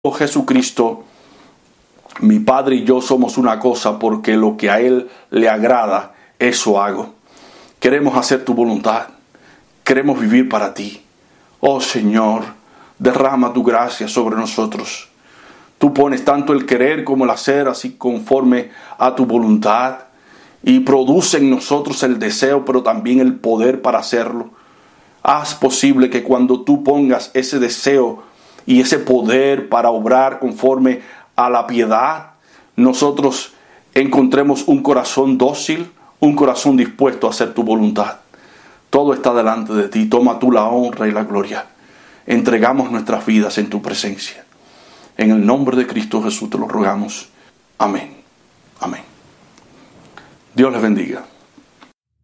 Jesucristo, mi Padre y yo somos una cosa, porque lo que a Él le agrada, eso hago. Queremos hacer tu voluntad. Queremos vivir para ti. Oh Señor, derrama tu gracia sobre nosotros. Tú pones tanto el querer como el hacer, así conforme a tu voluntad. Y produce en nosotros el deseo, pero también el poder para hacerlo. Haz posible que cuando tú pongas ese deseo y ese poder para obrar conforme a la piedad, nosotros encontremos un corazón dócil, un corazón dispuesto a hacer tu voluntad. Todo está delante de ti. Toma tú la honra y la gloria. Entregamos nuestras vidas en tu presencia. En el nombre de Cristo Jesús te lo rogamos. Amén. Amén. Dios les bendiga.